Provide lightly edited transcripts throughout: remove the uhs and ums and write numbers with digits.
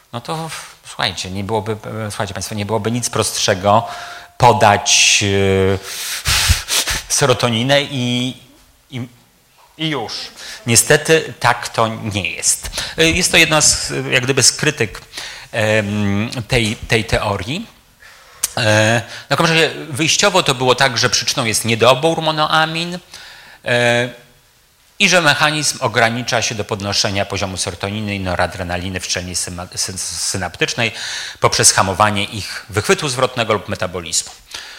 no to słuchajcie, słuchajcie Państwo, nie byłoby nic prostszego podać serotoninę i już. Niestety tak to nie jest. Jest to jedna z, jak gdyby, z krytyk tej teorii. Na każdym razie wyjściowo to było tak, że przyczyną jest niedobór monoamin i że mechanizm ogranicza się do podnoszenia poziomu serotoniny i noradrenaliny w szczelni synaptycznej poprzez hamowanie ich wychwytu zwrotnego lub metabolizmu.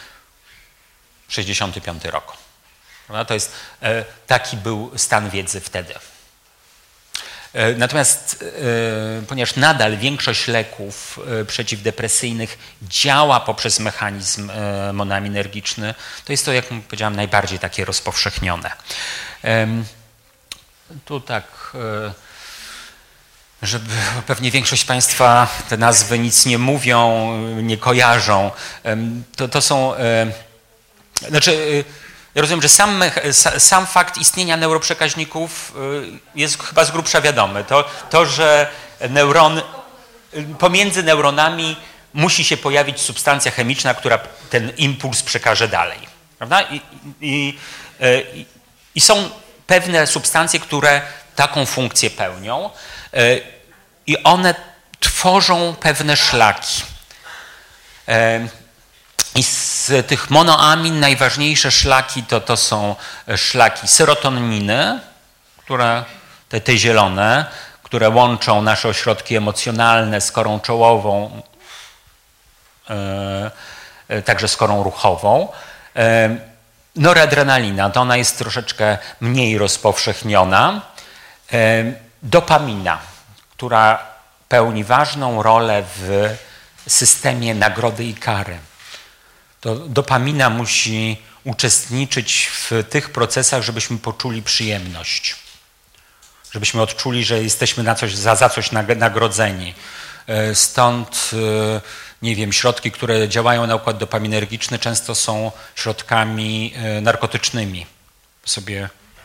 65 rok. To jest, taki był stan wiedzy wtedy. Natomiast ponieważ nadal większość leków przeciwdepresyjnych działa poprzez mechanizm monoaminergiczny, to jest to, jak powiedziałem, najbardziej takie rozpowszechnione. Tu tak, żeby pewnie większość Państwa te nazwy nic nie mówią, nie kojarzą. To są, znaczy, ja rozumiem, że sam fakt istnienia neuroprzekaźników jest chyba z grubsza wiadomy. To, że pomiędzy neuronami musi się pojawić substancja chemiczna, która ten impuls przekaże dalej. Prawda? I są pewne substancje, które taką funkcję pełnią i one tworzą pewne szlaki. I z tych monoamin najważniejsze szlaki to są szlaki serotoniny, które, te zielone, które łączą nasze ośrodki emocjonalne z korą czołową, także z korą ruchową. Noradrenalina, to ona jest troszeczkę mniej rozpowszechniona. Dopamina, która pełni ważną rolę w systemie nagrody i kary. To dopamina musi uczestniczyć w tych procesach, żebyśmy poczuli przyjemność. Żebyśmy odczuli, że jesteśmy za coś nagrodzeni. Stąd, nie wiem, środki, które działają na układ dopaminergiczny, często są środkami narkotycznymi. Sobie...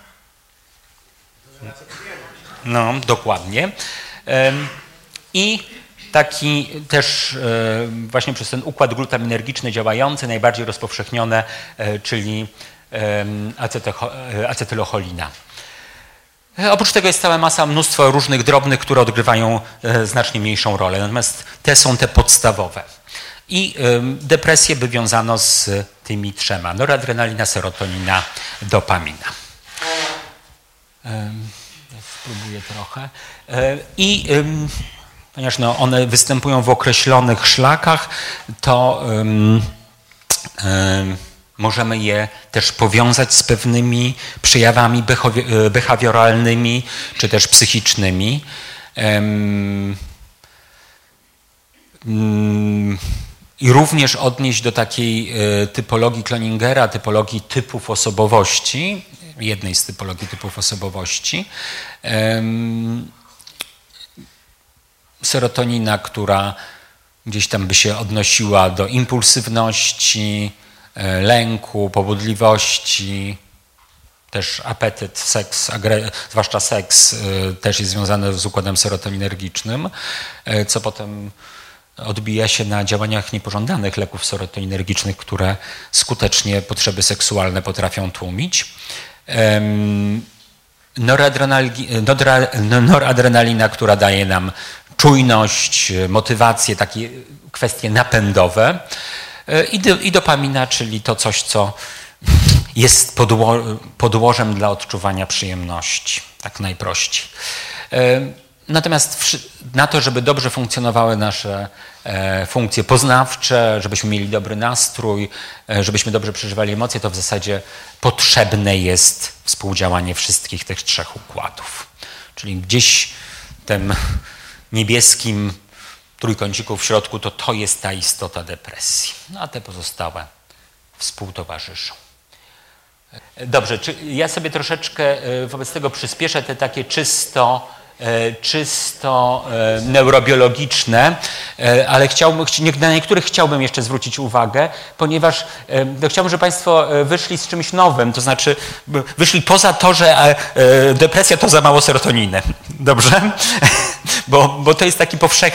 No, dokładnie. I taki też właśnie przez ten układ glutaminergiczny działający, najbardziej rozpowszechnione, czyli acetylocholina. Oprócz tego jest cała mnóstwo różnych drobnych, które odgrywają znacznie mniejszą rolę, natomiast te są te podstawowe. I depresję by wiązano z tymi trzema: noradrenalina, serotonina, dopamina. Spróbuję trochę. Ponieważ one występują w określonych szlakach, to możemy je też powiązać z pewnymi przejawami behawioralnymi czy też psychicznymi. I również odnieść do takiej typologii Cloningera, typologii typów osobowości, jednej z typologii typów osobowości. Serotonina, która gdzieś tam by się odnosiła do impulsywności, lęku, pobudliwości, też apetyt, seks, zwłaszcza seks też jest związany z układem serotoninergicznym, co potem odbija się na działaniach niepożądanych leków serotoninergicznych, które skutecznie potrzeby seksualne potrafią tłumić. Noradrenalina, która daje nam czujność, motywację, takie kwestie napędowe. I dopamina, czyli to coś, co jest podłożem dla odczuwania przyjemności, tak najprościej. Natomiast na to, żeby dobrze funkcjonowały nasze funkcje poznawcze, żebyśmy mieli dobry nastrój, żebyśmy dobrze przeżywali emocje, to w zasadzie potrzebne jest współdziałanie wszystkich tych trzech układów. Czyli gdzieś tym niebieskim trójkąciku w środku to jest ta istota depresji. No a te pozostałe współtowarzyszą. Dobrze, ja sobie troszeczkę wobec tego przyspieszę te takie czysto neurobiologiczne, ale na niektórych chciałbym jeszcze zwrócić uwagę, ponieważ chciałbym, żeby Państwo wyszli z czymś nowym, to znaczy wyszli poza to, że depresja to za mało serotoniny. Dobrze? Bo to jest taki powszechny